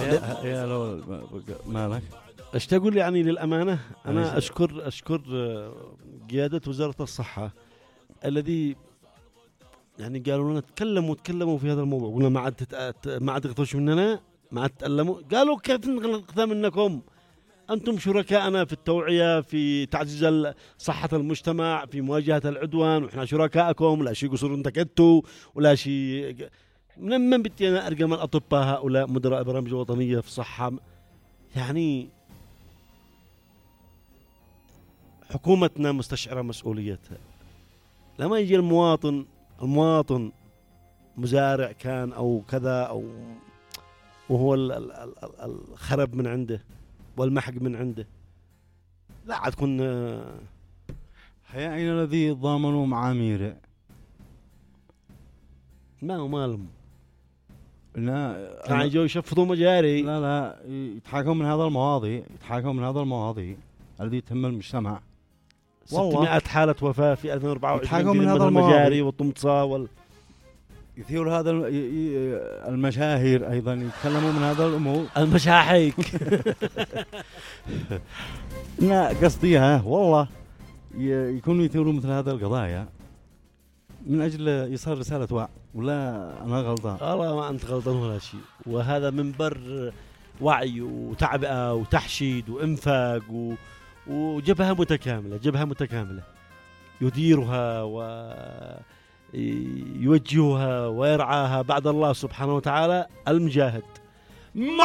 يا لو مالك ايش تقول يعني للأمانة أنا أشكر قيادة وزارة الصحة الذي يعني قالوا لنا تكلموا في هذا الموضوع، قلنا ما عاد تغطوش مننا، ما عاد تألموا. قالوا كيف نغلق منكم، أنتم شركائنا في التوعية، في تعزيز صحة المجتمع، في مواجهة العدوان، وإحنا شركائكم، لا شيء قصور انتكتوا ولا شيء. من بدي أنا أرقم الأطباء هؤلاء مدراء برامج وطنية في الصحة، يعني حكومتنا مستشعرة مسؤوليتها. لما يجي المواطن مزارع كان أو كذا، أو وهو الخرب من عنده والمحق من عنده، لا عاد تكون هيا أين الذي ضامنوا معاميره؟ ما هو مالهم، لا كان يجوا يشفطوا مجاري. لا يتحاكموا من هذا المواضيع الذي تهم المجتمع. 600 حالة وفاة في 2024 من هذا المجاري والطمطسة يثير هذا المشاهير أيضا يتكلموا من هذا الأمور. المشاحيك لا قصديها والله يكونوا يثيروا مثل هذا القضايا من أجل يصل رسالة وعي. ولا أنا غلطان؟ والله ما أنت غلطان ولا شيء، وهذا منبر وعي وتعبئة وتحشيد وإنفاق وجبهة متكاملة يديرها ويوجهها ويرعاها بعد الله سبحانه وتعالى المجاهد.